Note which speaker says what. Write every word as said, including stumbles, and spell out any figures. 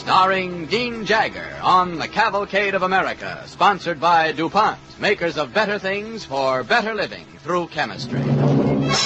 Speaker 1: starring Dean Jagger on The Cavalcade of America, sponsored by DuPont, makers of better things for better living through chemistry.